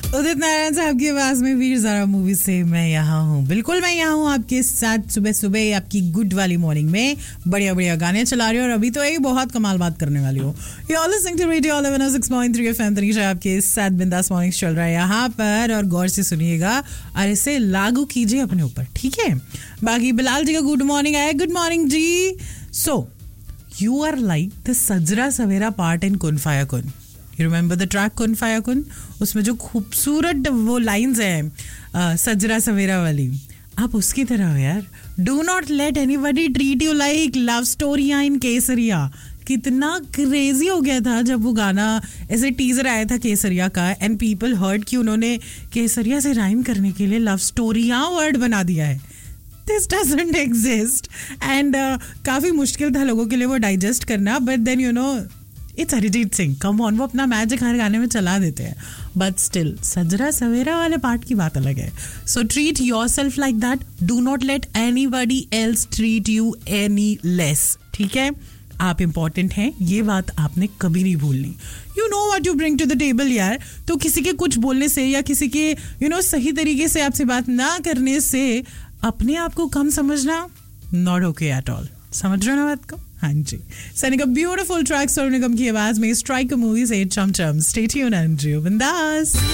उदित नारायण साहब की आवाज में वीर ज़ारा मूवी से मैं यहाँ हूँ. बिल्कुल मैं यहाँ हूँ आपके साथ सुबह सुबह आपकी गुड वाली मॉर्निंग में बढ़िया बढ़िया गाने चला रही हूँ. और अभी तो एक बहुत कमाल बात करने वाली हूँ. You are listening to radio 106.3 FM. Tanisha आपके साथ बिंदास मॉर्निंग चल रहा है यहाँ पर. और गौर से सुनिएगा और इसे लागू कीजिए अपने ऊपर, ठीक है. बाकी बिलाल जी का गुड मॉर्निंग आया. Good morning ji. So you are like the सजरा Savera part in कुन फाया कुन. You remember the track कुन फाया कुन? उसमें जो खूबसूरत वो लाइंस हैं सजरा सवेरा वाली, आप उसकी तरह हो यार. Do not let anybody treat you like love स्टोरियां इन केसरिया. कितना क्रेजी हो गया था जब वो गाना ऐसे टीजर आया था केसरिया का एंड पीपल हर्ड कि उन्होंने केसरिया से राइम करने के लिए लव स्टोरियां वर्ड बना दिया है. This doesn't exist. And काफी मुश्किल था लोगों के लिए वो डाइजेस्ट करना. But then you know it's Arijit Singh. Come on, वो अपना मैजिक हर गाने में चला देते हैं. बट स्टिल सजरा सवेरा वाले पार्ट की बात अलग है. So treat yourself like that. Do not let anybody else treat you any less. ठीक है, आप इंपॉर्टेंट हैं, ये बात आपने कभी नहीं भूलनी. You know what you bring to the table यार. तो किसी के कुछ बोलने से या किसी के सही तरीके से आपसे बात ना करने से अपने आप को कम समझना नॉट ओके एट ऑल. समझ रहे हो ना बात को? हाँ जी. सैनिक ब्यूटीफुल ट्रैक सोनू निगम की आवाज में स्ट्राइक मूवी से चम चम. स्टे ट्यून्ड एंड जियो बिंदास.